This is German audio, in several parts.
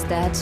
That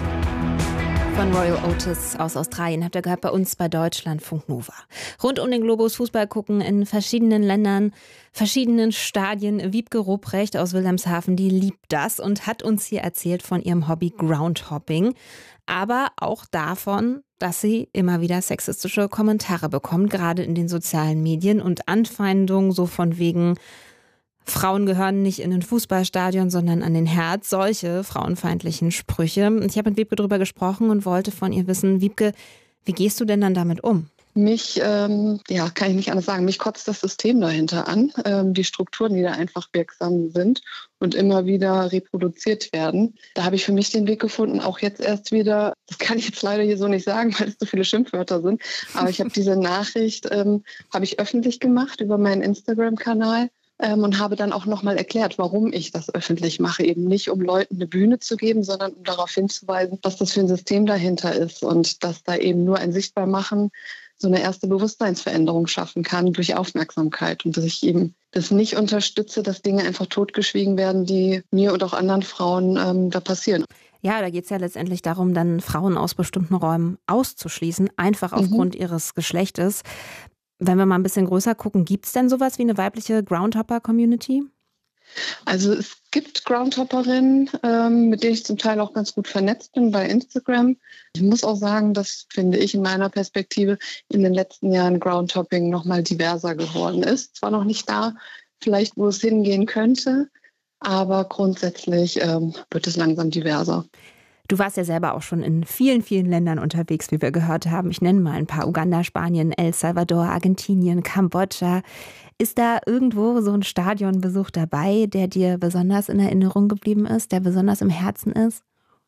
von Royal Otis aus Australien habt ihr gehört bei uns bei Deutschlandfunk Nova. Rund um den Globus Fußball gucken in verschiedenen Ländern, verschiedenen Stadien. Wiebke Rupprecht aus Wilhelmshaven, die liebt das und hat uns hier erzählt von ihrem Hobby Groundhopping. Aber auch davon, dass sie immer wieder sexistische Kommentare bekommt, gerade in den sozialen Medien und Anfeindungen so von wegen Frauen gehören nicht in ein Fußballstadion, sondern an den Herd. Solche frauenfeindlichen Sprüche. Ich habe mit Wiebke darüber gesprochen und wollte von ihr wissen, Wiebke, wie gehst du denn dann damit um? Mich, kann ich nicht anders sagen, mich kotzt das System dahinter an, die Strukturen, die da einfach wirksam sind und immer wieder reproduziert werden. Da habe ich für mich den Weg gefunden, auch jetzt erst wieder, das kann ich jetzt leider hier so nicht sagen, weil es so viele Schimpfwörter sind, aber ich habe diese Nachricht, habe ich öffentlich gemacht über meinen Instagram-Kanal. Und habe dann auch nochmal erklärt, warum ich das öffentlich mache. Eben nicht, um Leuten eine Bühne zu geben, sondern um darauf hinzuweisen, was das für ein System dahinter ist und dass da eben nur ein Sichtbarmachen so eine erste Bewusstseinsveränderung schaffen kann durch Aufmerksamkeit. Und dass ich eben das nicht unterstütze, dass Dinge einfach totgeschwiegen werden, die mir und auch anderen Frauen da passieren. Ja, da geht es ja letztendlich darum, dann Frauen aus bestimmten Räumen auszuschließen, einfach aufgrund ihres Geschlechtes. Wenn wir mal ein bisschen größer gucken, gibt es denn sowas wie eine weibliche Groundhopper-Community? Also es gibt Groundhopperinnen, mit denen ich zum Teil auch ganz gut vernetzt bin bei Instagram. Ich muss auch sagen, das finde ich in meiner Perspektive in den letzten Jahren Groundhopping nochmal diverser geworden ist. Zwar noch nicht da, vielleicht wo es hingehen könnte, aber grundsätzlich wird es langsam diverser. Du warst ja selber auch schon in vielen, vielen Ländern unterwegs, wie wir gehört haben. Ich nenne mal ein paar: Uganda, Spanien, El Salvador, Argentinien, Kambodscha. Ist da irgendwo so ein Stadionbesuch dabei, der dir besonders in Erinnerung geblieben ist, der besonders im Herzen ist?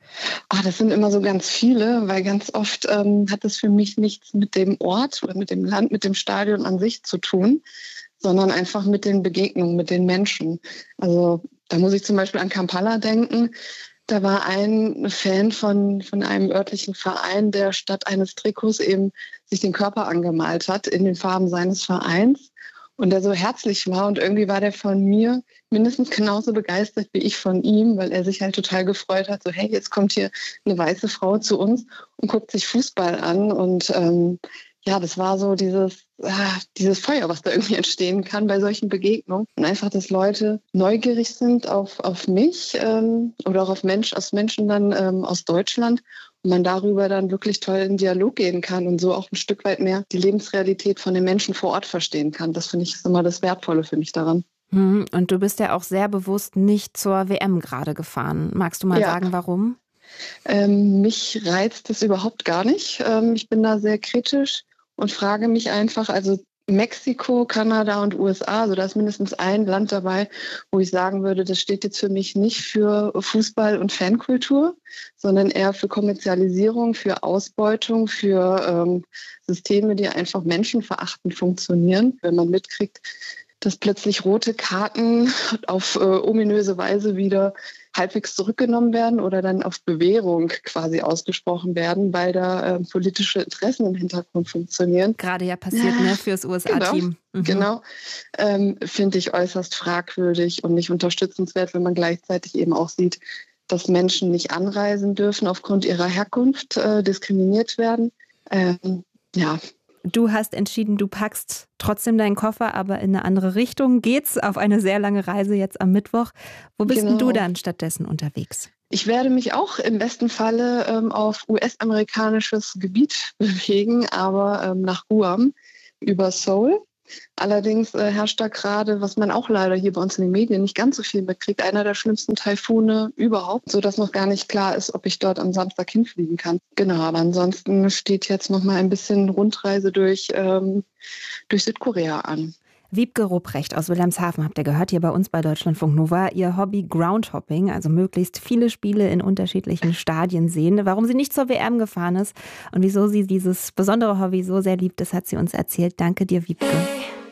Das sind immer so ganz viele, weil ganz oft hat es für mich nichts mit dem Ort oder mit dem Land, mit dem Stadion an sich zu tun, sondern einfach mit den Begegnungen, mit den Menschen. Also da muss ich zum Beispiel an Kampala denken. Da war ein Fan von einem örtlichen Verein, der statt eines Trikots eben sich den Körper angemalt hat in den Farben seines Vereins und der so herzlich war. Und irgendwie war der von mir mindestens genauso begeistert wie ich von ihm, weil er sich halt total gefreut hat. So, hey, jetzt kommt hier eine weiße Frau zu uns und guckt sich Fußball an. Und das war so dieses Feuer, was da irgendwie entstehen kann bei solchen Begegnungen. Und einfach, dass Leute neugierig sind auf mich oder auch auf Menschen dann aus Deutschland und man darüber dann wirklich toll in Dialog gehen kann und so auch ein Stück weit mehr die Lebensrealität von den Menschen vor Ort verstehen kann. Das finde ich ist immer das Wertvolle für mich daran. Und du bist ja auch sehr bewusst nicht zur WM gerade gefahren. Magst du mal sagen, warum? Mich reizt das überhaupt gar nicht. Ich bin da sehr kritisch und frage mich einfach, also Mexiko, Kanada und USA, also da ist mindestens ein Land dabei, wo ich sagen würde, das steht jetzt für mich nicht für Fußball und Fankultur, sondern eher für Kommerzialisierung, für Ausbeutung, für Systeme, die einfach menschenverachtend funktionieren. Wenn man mitkriegt, dass plötzlich rote Karten auf ominöse Weise wieder halbwegs zurückgenommen werden oder dann auf Bewährung quasi ausgesprochen werden, weil da politische Interessen im Hintergrund funktionieren. Gerade ja passiert, fürs USA-Team. Genau. Finde ich äußerst fragwürdig und nicht unterstützenswert, wenn man gleichzeitig eben auch sieht, dass Menschen nicht anreisen dürfen aufgrund ihrer Herkunft, diskriminiert werden. Du hast entschieden, du packst trotzdem deinen Koffer, aber in eine andere Richtung. Geht's auf eine sehr lange Reise jetzt am Mittwoch. Wo bist denn du dann stattdessen unterwegs? Ich werde mich auch im besten Falle auf US-amerikanisches Gebiet bewegen, aber nach Guam über Seoul. Allerdings herrscht da gerade, was man auch leider hier bei uns in den Medien nicht ganz so viel mitkriegt, einer der schlimmsten Taifune überhaupt, sodass noch gar nicht klar ist, ob ich dort am Samstag hinfliegen kann. Genau, aber ansonsten steht jetzt noch mal ein bisschen Rundreise durch Südkorea an. Wiebke Rupprecht aus Wilhelmshaven habt ihr gehört, hier bei uns bei Deutschlandfunk Nova. Ihr Hobby Groundhopping, also möglichst viele Spiele in unterschiedlichen Stadien sehen. Warum sie nicht zur WM gefahren ist und wieso sie dieses besondere Hobby so sehr liebt, das hat sie uns erzählt. Danke dir, Wiebke.